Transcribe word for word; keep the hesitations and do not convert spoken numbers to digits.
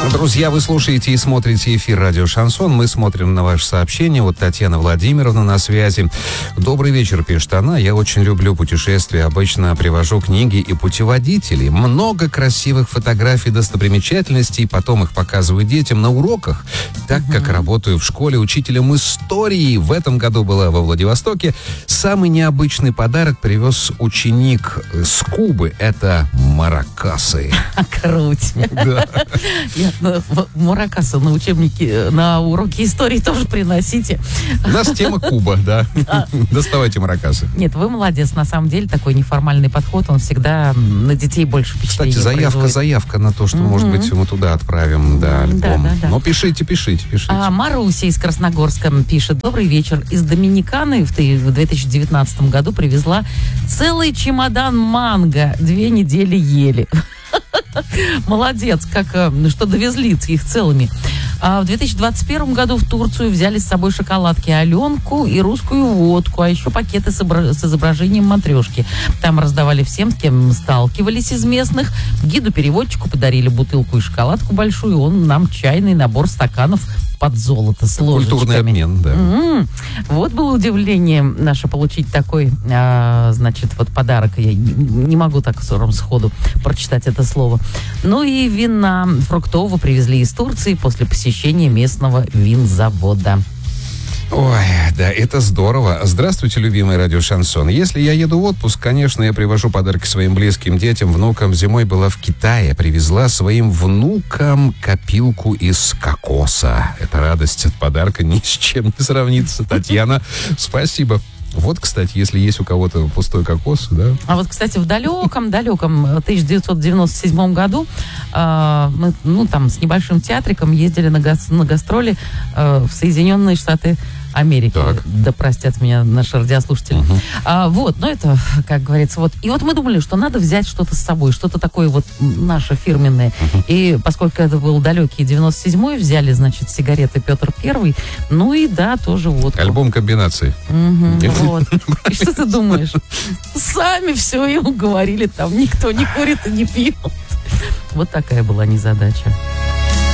Друзья, вы слушаете и смотрите эфир «Радио Шансон». Мы смотрим на ваши сообщения. Вот Татьяна Владимировна на связи. Добрый вечер, пишет она. Я очень люблю путешествия. Обычно привожу книги и путеводители. Много красивых фотографий, достопримечательностей. Потом их показываю детям на уроках. Так как работаю в школе учителем истории. В этом году была во Владивостоке. Самый необычный подарок привез ученик с Кубы. Это маракасы. Круть. Да. Маракасы на учебники, на уроки истории тоже приносите. У нас тема Куба, да. Да. Доставайте маракасы. Нет, вы молодец. На самом деле такой неформальный подход, он всегда на детей больше впечатления Кстати, заявка, производит. заявка на то, что, mm-hmm. может быть, мы туда отправим, да, альбом. Да, да, да. Но пишите, пишите, пишите. А, Маруся из Красногорска пишет. Добрый вечер. Из Доминиканы в две тысячи девятнадцатом году привезла целый чемодан манго. Две недели ели. Молодец, как, что довезли их целыми. А в две тысячи двадцать первом году в Турцию взяли с собой шоколадки Аленку и русскую водку, а еще пакеты с, обра- с изображением матрешки. Там раздавали всем, с кем сталкивались из местных. Гиду-переводчику подарили бутылку и шоколадку большую, он нам чайный набор стаканов под золото с ложечками. Культурный обмен, да. М-м-м. Вот было удивление наше получить такой, а, значит, вот подарок. Я не, не могу так сходу прочитать это слово. Ну и вина фруктового привезли из Турции после посещения местного винзавода. Ой, да, это здорово. Здравствуйте, любимый радио Шансон. Если я еду в отпуск, конечно, я привожу подарки своим близким детям, внукам. Зимой была в Китае, привезла своим внукам копилку из кокоса. Это радость от подарка ни с чем не сравнится. Татьяна, спасибо. Вот, кстати, если есть у кого-то пустой кокос, да. А вот, кстати, в далеком-далеком тысяча девятьсот девяносто седьмом году э, мы, ну, там, с небольшим театриком ездили на, гас- на гастроли э, в Соединенные Штаты Америки. Так. Да простят меня наши радиослушатели. Угу. А, вот, ну это, как говорится, вот. И вот мы думали, что надо взять что-то с собой, что-то такое вот наше фирменное. Угу. И поскольку это был далекий девяносто седьмой, взяли, значит, сигареты Петр Первый, ну и да, тоже водку. Альбом комбинаций. Угу, вот. И что ты думаешь? Сами все ему говорили, там никто не курит и не пьет. Вот такая была незадача.